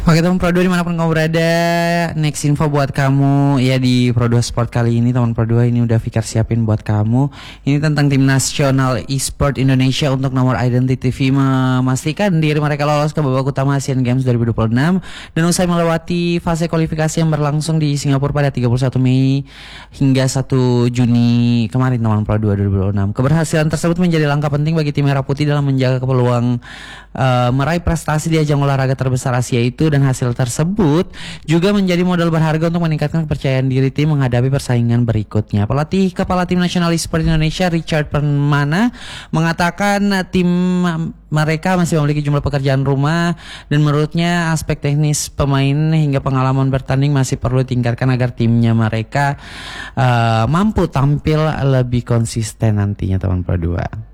Oke teman Pro 2 dimanapun kamu berada, next info buat kamu ya di Pro 2 Sport kali ini. Teman Pro 2 ini udah Fikar siapin buat kamu. Ini tentang tim nasional e-sport Indonesia untuk nomor Identity TV memastikan diri mereka lolos ke babak utama Asian Games 2026 dan usai melewati fase kualifikasi yang berlangsung di Singapura pada 31 Mei hingga 1 Juni kemarin teman Pro 2 2026. Keberhasilan tersebut menjadi langkah penting bagi tim Merah Putih dalam menjaga peluang meraih prestasi di ajang olahraga terbesar Asia itu, dan hasil tersebut juga menjadi modal berharga untuk meningkatkan kepercayaan diri tim menghadapi persaingan berikutnya. Pelatih kepala tim nasional e-sport Indonesia Richard Permana mengatakan tim mereka masih memiliki jumlah pekerjaan rumah dan menurutnya aspek teknis pemain hingga pengalaman bertanding masih perlu ditingkatkan agar timnya mereka mampu tampil lebih konsisten nantinya teman Pro 2.